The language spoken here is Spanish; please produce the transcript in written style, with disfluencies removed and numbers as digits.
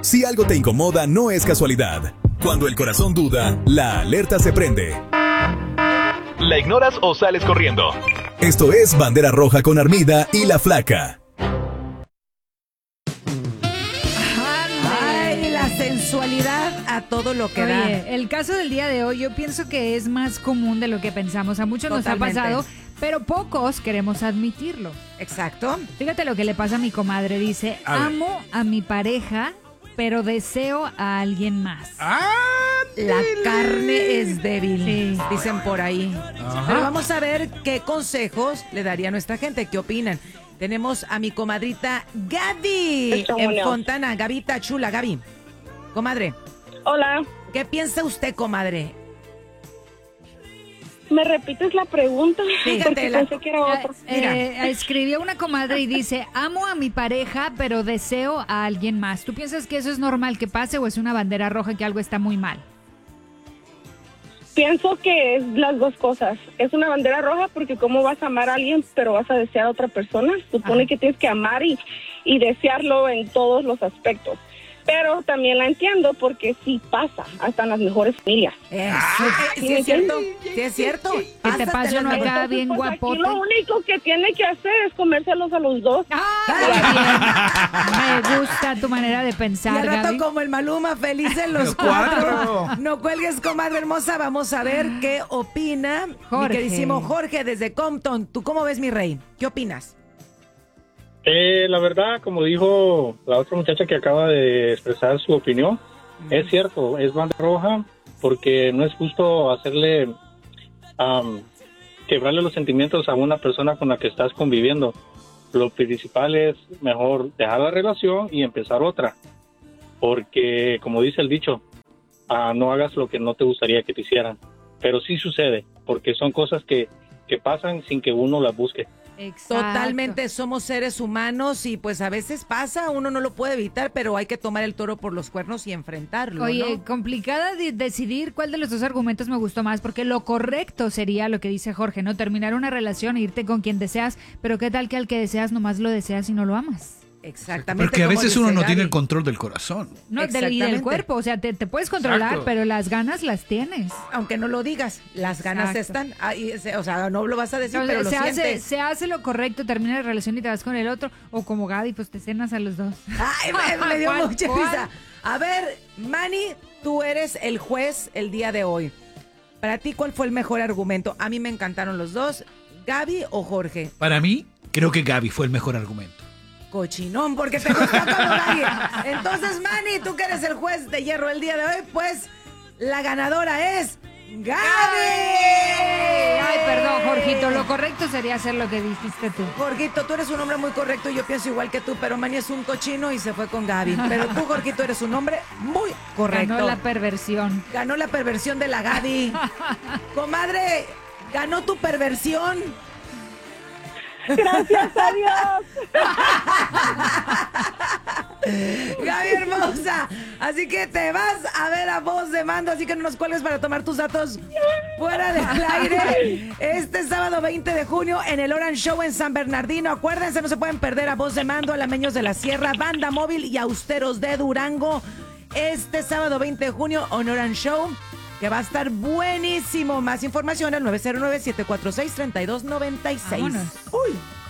Si algo te incomoda, no es casualidad. Cuando el corazón duda, la alerta se prende. ¿La ignoras o sales corriendo? Esto es Bandera Roja con Armida y La Flaca. Ay, la sensualidad a todo lo que da. Oye, el caso del día de hoy yo pienso que es más común de lo que pensamos. A muchos Totalmente. nos ha pasado, pero pocos queremos admitirlo. Exacto. Fíjate lo que le pasa a mi comadre. Dice, amo a mi pareja, pero deseo a alguien más. La carne es débil, Sí. dicen por ahí. Pero vamos a ver qué consejos le daría a nuestra gente, qué opinan. Tenemos a mi comadrita Gaby en Fontana. Gabita chula, Gaby. Comadre, Hola, ¿qué piensa usted, comadre? ¿me repites la pregunta? Fíjate, Porque la- pensé que era otra. Escribió una comadre y dice, amo a mi pareja, pero deseo a alguien más. ¿Tú piensas que eso es normal que pase o es una bandera roja que algo está muy mal? Pienso que es las dos cosas. Es una bandera roja porque cómo vas a amar a alguien pero vas a desear a otra persona. Supone que tienes que amar y desearlo en todos los aspectos. Pero también la entiendo porque sí pasa, hasta en las mejores familias. Sí es cierto, sí es cierto. Que te pase uno acá bien Pues guapote. aquí lo único que tiene que hacer es comérselos a los dos. Me gusta tu manera de Y pensar, al rato Gaby. como el Maluma, felices los cuatro. No cuelgues, comadre hermosa. Vamos a ver qué opina Jorge. mi queridísimo Jorge desde Compton. ¿Tú cómo ves, mi rey? ¿Qué opinas? La verdad, como dijo la otra muchacha que acaba de expresar su opinión, es cierto, es banda roja porque no es justo hacerle, quebrarle los sentimientos a una persona con la que estás conviviendo. Lo principal es mejor dejar la relación y empezar otra, porque como dice el dicho, no hagas lo que no te gustaría que te hicieran, pero sí sucede, porque son cosas que pasan sin que uno las busque. Exacto. Totalmente, somos seres humanos y pues a veces pasa, uno no lo puede evitar, pero hay que tomar el toro por los cuernos y enfrentarlo, Oye, ¿no? complicada decidir cuál de los dos argumentos me gustó más, porque lo correcto sería lo que dice Jorge, ¿no? Terminar una relación e irte con quien deseas, pero ¿qué tal que al que deseas nomás lo deseas y no lo amas? Exactamente. Porque a como veces dice uno no Gaby. tiene el control del corazón. No, y del Exactamente. cuerpo, o sea, te puedes controlar, Exacto. pero las ganas las tienes. Aunque no lo digas, las ganas Exacto. están, o sea, no lo vas a decir, O sea, pero lo sientes. se hace lo correcto, termina la relación y te vas con el otro, o como Gaby, pues te cenas a los dos. Ay, me dio ¿Cuál, mucha cuál? risa. A ver, Manny, tú eres el juez el día de hoy. Para ti, ¿cuál fue el mejor argumento? A mí me encantaron los dos, Gaby o Jorge. Para mí, creo que Gaby fue el mejor argumento. Cochinón, porque te gustó como Gaby. Entonces, Manny, tú que eres el juez de hierro el día de hoy, pues la ganadora es Gaby. Ay, perdón, Jorgito, lo correcto sería hacer lo que dijiste tú. Jorgito, tú eres un hombre muy correcto y yo pienso igual que tú, pero Manny es un cochino y se fue con Gaby. Pero tú, Jorgito, eres un hombre muy correcto. Ganó la perversión. Ganó la perversión de la Gaby. Comadre, ganó tu perversión. Gracias a Dios. Gaby hermosa. Así que te vas a ver a voz de mando, así que no nos cuelgues para tomar tus datos fuera del aire. Este sábado 20 de junio en el Orange Show en San Bernardino. Acuérdense, no se pueden perder a voz de mando, Alameños de la Sierra, Banda Móvil y Austeros de Durango. Este sábado 20 de junio en Orange Show, que va a estar buenísimo. Más información al 909-746-3296. Vámonos. Uy.